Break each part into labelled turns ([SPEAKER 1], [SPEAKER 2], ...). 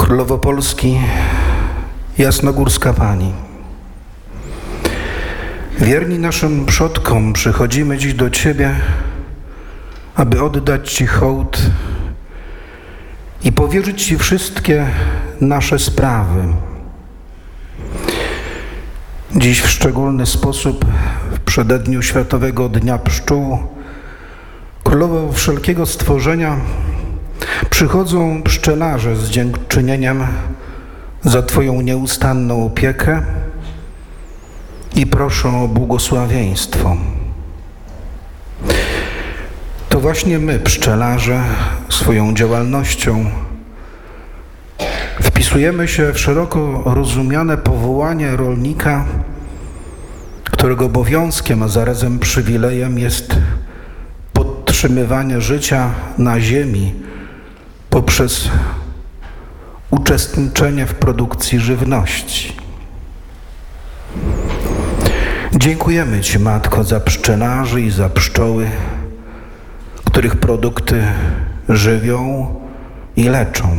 [SPEAKER 1] Królowo Polski, Jasnogórska Pani. Wierni naszym przodkom przychodzimy dziś do Ciebie, aby oddać Ci hołd i powierzyć Ci wszystkie nasze sprawy. Dziś w szczególny sposób, w przededniu Światowego Dnia Pszczół, Królowo wszelkiego stworzenia, przychodzą pszczelarze z dziękczynieniem za Twoją nieustanną opiekę i proszą o błogosławieństwo. To właśnie my, pszczelarze, swoją działalnością wpisujemy się w szeroko rozumiane powołanie rolnika, którego obowiązkiem, a zarazem przywilejem jest podtrzymywanie życia na ziemi poprzez uczestniczenie w produkcji żywności. Dziękujemy Ci, Matko, za pszczelarzy i za pszczoły, których produkty żywią i leczą.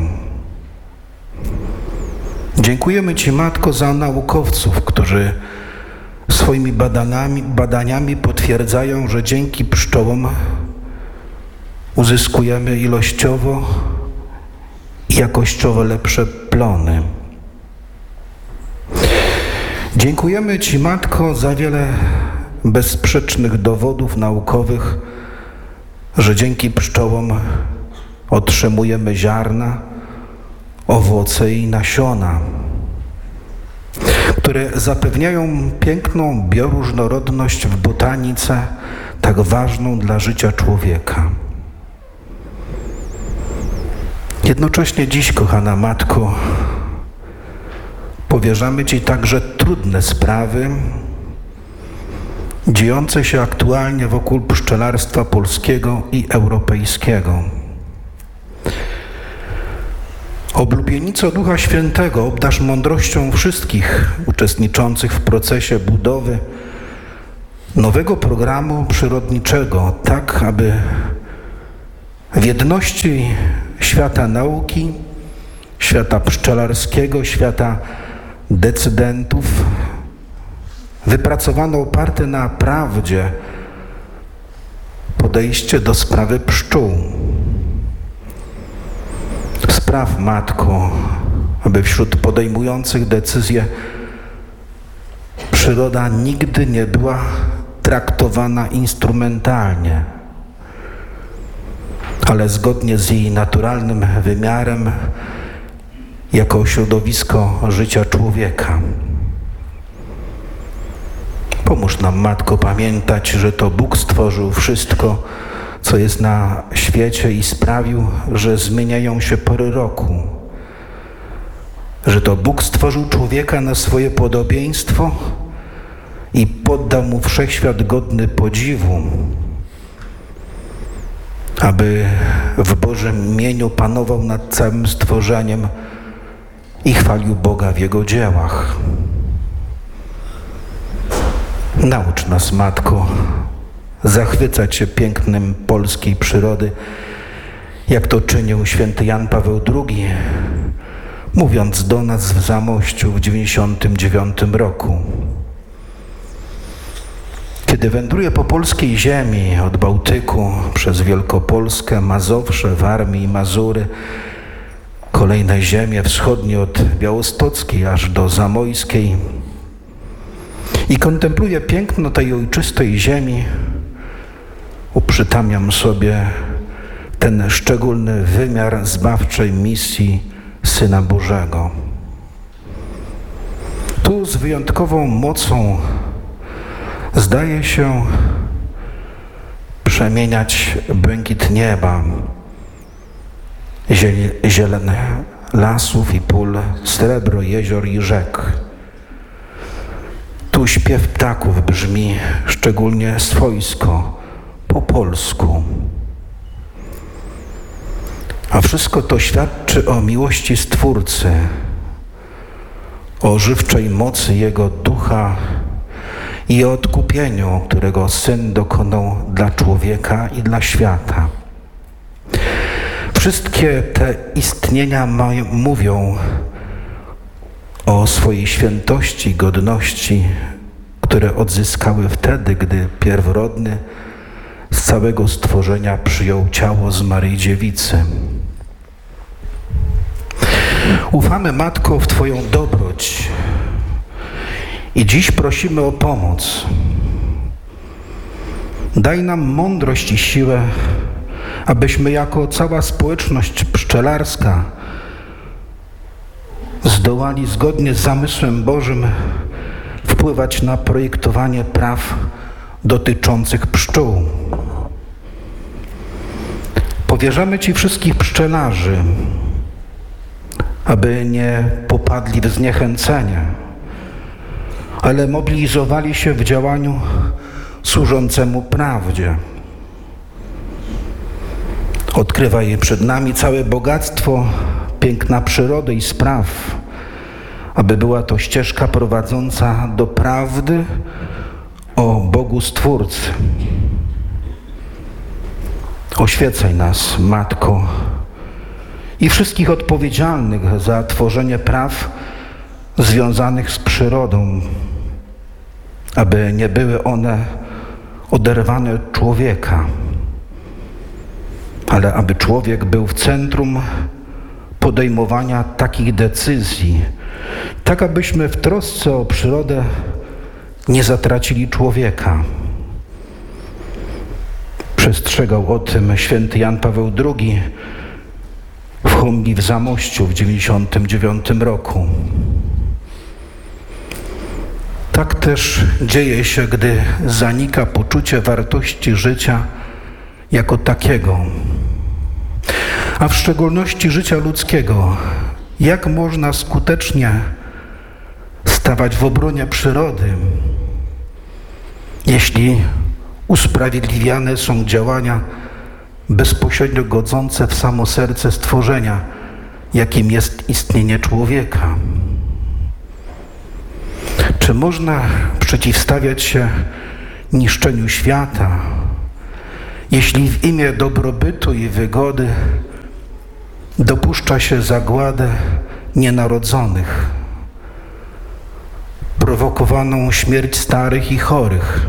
[SPEAKER 1] Dziękujemy Ci, Matko, za naukowców, którzy swoimi badaniami potwierdzają, że dzięki pszczołom uzyskujemy ilościowo i jakościowo lepsze plony. Dziękujemy Ci, Matko, za wiele bezsprzecznych dowodów naukowych, że dzięki pszczołom otrzymujemy ziarna, owoce i nasiona, które zapewniają piękną bioróżnorodność w botanice, tak ważną dla życia człowieka. Jednocześnie dziś, kochana Matko, powierzamy Ci także trudne sprawy dziejące się aktualnie wokół pszczelarstwa polskiego i europejskiego. Oblubienico Ducha Świętego, obdarz mądrością wszystkich uczestniczących w procesie budowy nowego programu przyrodniczego, tak aby w jedności świata nauki, świata pszczelarskiego, świata decydentów wypracowano oparte na prawdzie podejście do sprawy pszczół. Spraw, Matko, aby wśród podejmujących decyzje przyroda nigdy nie była traktowana instrumentalnie, ale zgodnie z jej naturalnym wymiarem jako środowisko życia człowieka. Pomóż nam, Matko, pamiętać, że to Bóg stworzył wszystko, co jest na świecie i sprawił, że zmieniają się pory roku. Że to Bóg stworzył człowieka na swoje podobieństwo i poddał mu wszechświat godny podziwu, aby w Bożym imieniu panował nad całym stworzeniem i chwalił Boga w Jego dziełach. Naucz nas, Matko, zachwycać się pięknem polskiej przyrody, jak to czynił święty Jan Paweł II, mówiąc do nas w Zamościu w 1999 roku. Kiedy wędruję po polskiej ziemi, od Bałtyku przez Wielkopolskę, Mazowsze, Warmię i Mazury, kolejne ziemie wschodnie od Białostockiej aż do Zamojskiej, i kontempluję piękno tej ojczystej ziemi, uprzytamiam sobie ten szczególny wymiar zbawczej misji Syna Bożego. Tu z wyjątkową mocą zdaje się przemieniać błękit nieba, zieleń lasów i pól, srebro jezior i rzek. Tu śpiew ptaków brzmi szczególnie swojsko, po polsku. A wszystko to świadczy o miłości Stwórcy, o żywczej mocy Jego Ducha i o odkupieniu, którego Syn dokonał dla człowieka i dla świata. Wszystkie te istnienia mówią o swojej świętości i godności, które odzyskały wtedy, gdy pierworodny z całego stworzenia przyjął ciało z Maryi Dziewicy. Ufamy, Matko, w Twoją dobroć i dziś prosimy o pomoc. Daj nam mądrość i siłę, abyśmy jako cała społeczność pszczelarska zdołali zgodnie z zamysłem Bożym wpływać na projektowanie praw dotyczących pszczół. Powierzamy Ci wszystkich pszczelarzy, aby nie popadli w zniechęcenie, ale mobilizowali się w działaniu służącemu prawdzie. Odkrywaj przed nami całe bogactwo, piękna przyrody i spraw, aby była to ścieżka prowadząca do prawdy o Bogu Stwórcy. Oświecaj nas, Matko, i wszystkich odpowiedzialnych za tworzenie praw związanych z przyrodą, aby nie były one oderwane od człowieka, ale aby człowiek był w centrum podejmowania takich decyzji, tak abyśmy w trosce o przyrodę nie zatracili człowieka. Przestrzegał o tym święty Jan Paweł II w homilii w Zamościu w 1999 roku. Tak też dzieje się, gdy zanika poczucie wartości życia jako takiego, a w szczególności życia ludzkiego. Jak można skutecznie stawać w obronie przyrody, jeśli usprawiedliwiane są działania bezpośrednio godzące w samo serce stworzenia, jakim jest istnienie człowieka? Czy można przeciwstawiać się niszczeniu świata, jeśli w imię dobrobytu i wygody dopuszcza się zagładę nienarodzonych, prowokowaną śmierć starych i chorych,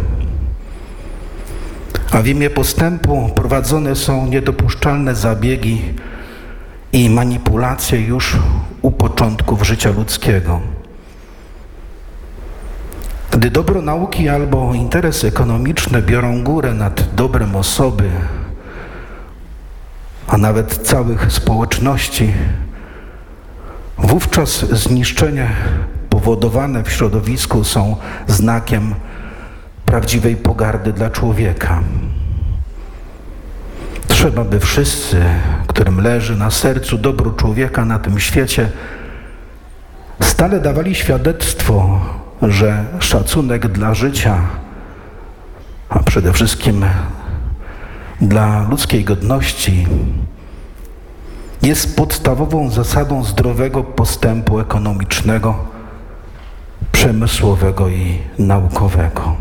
[SPEAKER 1] a w imię postępu prowadzone są niedopuszczalne zabiegi i manipulacje już u początków życia ludzkiego? Gdy dobro nauki albo interesy ekonomiczne biorą górę nad dobrem osoby, a nawet całych społeczności, wówczas zniszczenia powodowane w środowisku są znakiem prawdziwej pogardy dla człowieka. Trzeba, by wszyscy, którym leży na sercu dobro człowieka na tym świecie, stale dawali świadectwo, że szacunek dla życia, a przede wszystkim dla ludzkiej godności, jest podstawową zasadą zdrowego postępu ekonomicznego, przemysłowego i naukowego.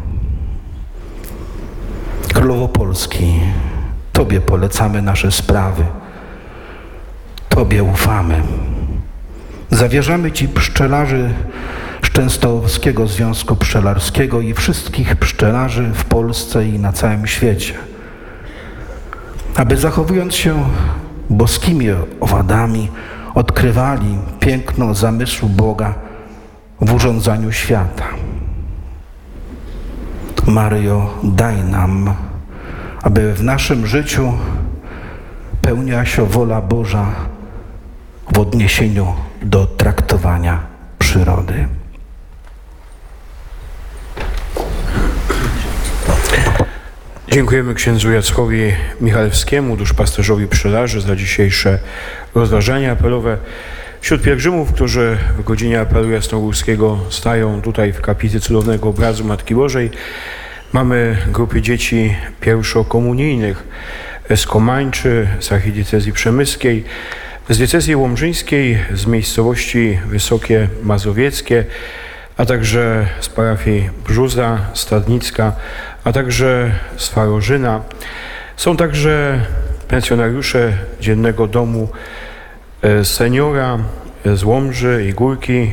[SPEAKER 1] Królowo Polski, Tobie polecamy nasze sprawy, Tobie ufamy. Zawierzamy Ci pszczelarzy z Częstochowskiego Związku Pszczelarskiego i wszystkich pszczelarzy w Polsce i na całym świecie, aby zachowując się boskimi owadami, odkrywali piękno zamysłu Boga w urządzaniu świata. Maryjo, daj nam, aby w naszym życiu pełniła się wola Boża w odniesieniu do traktowania przyrody.
[SPEAKER 2] Dziękujemy księdzu Jackowi Michalewskiemu, duszpasterzowi pszczelarzy, za dzisiejsze rozważania apelowe. Wśród pielgrzymów, którzy w godzinie apelu jasnogórskiego stają tutaj w kaplicy cudownego obrazu Matki Bożej, mamy grupy dzieci pierwszokomunijnych z Komańczy, z archidiecezji przemyskiej, z diecezji łomżyńskiej, z miejscowości Wysokie Mazowieckie, a także z parafii Brzuza, Stadnicka, a także z Farożyna. Są także pensjonariusze Dziennego Domu Seniora z Łomży i Górki,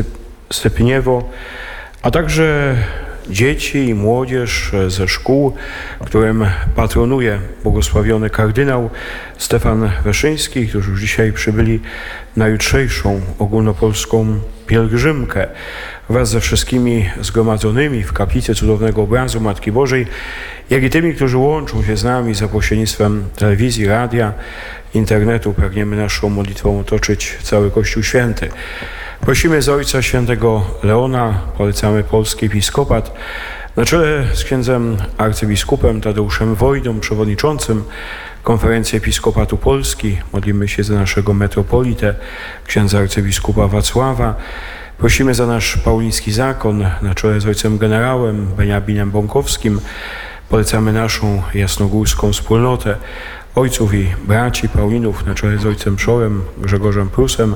[SPEAKER 2] Sypniewo, a także dzieci i młodzież ze szkół, którym patronuje błogosławiony kardynał Stefan Wyszyński, którzy już dzisiaj przybyli na jutrzejszą ogólnopolską pielgrzymkę wraz ze wszystkimi zgromadzonymi w kaplicy Cudownego Obrazu Matki Bożej, jak i tymi, którzy łączą się z nami za pośrednictwem telewizji, radia, internetu. Pragniemy naszą modlitwą otoczyć cały Kościół Święty. Prosimy za Ojca Świętego Leona, polecamy polski episkopat, na czele z księdzem arcybiskupem Tadeuszem Wojdą, przewodniczącym Konferencji Episkopatu Polski. Modlimy się za naszego metropolitę, księdza arcybiskupa Wacława. Prosimy za nasz pauliński zakon, na czele z ojcem generałem Beniaminem Bąkowskim. Polecamy naszą jasnogórską wspólnotę, ojców i braci Paulinów, na czele z ojcem Przorem, Grzegorzem Prusem.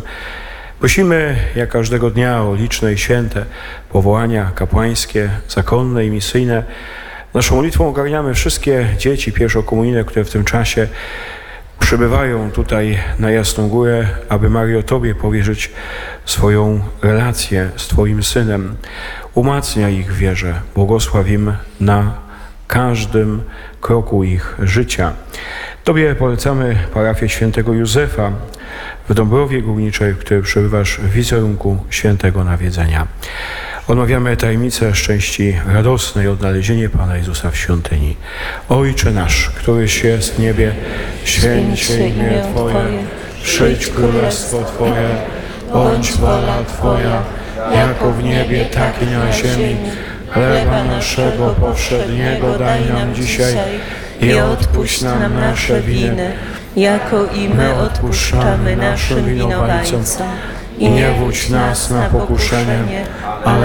[SPEAKER 2] Prosimy jak każdego dnia o liczne i święte powołania kapłańskie, zakonne i misyjne. Naszą modlitwą ogarniamy wszystkie dzieci pierwszokomunijne, które w tym czasie przybywają tutaj na Jasną Górę, aby Mario Tobie powierzyć swoją relację z Twoim Synem. Umacnia ich w wierze, błogosław im na każdym kroku ich życia. Tobie polecamy parafię świętego Józefa w Dąbrowie Górniczej, w której przebywasz w wizerunku świętego nawiedzenia. Odmawiamy tajemnicę szczęści radosnej, odnalezienie Pana Jezusa w świątyni. Ojcze nasz, któryś jest w niebie, święć się imię Twoje, przyjdź królestwo Twoje, bądź wola Twoja, jako w niebie, tak i na ziemi. Chleba naszego powszedniego daj nam dzisiaj i odpuść nam nasze winy, jako i my odpuszczamy naszym winowajcom. I nie wódź nas na pokuszenie, ale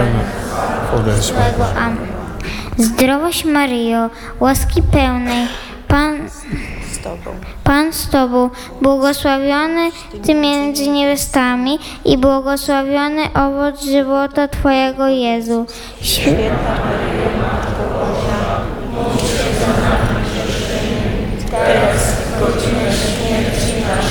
[SPEAKER 2] ode złego.
[SPEAKER 3] Zdrowaś Maryjo, łaski pełnej, Pan z Tobą, błogosławiony Ty między niewiastami i błogosławiony owoc żywota Twojego Jezu. Święta Maryjo, Matko Boża,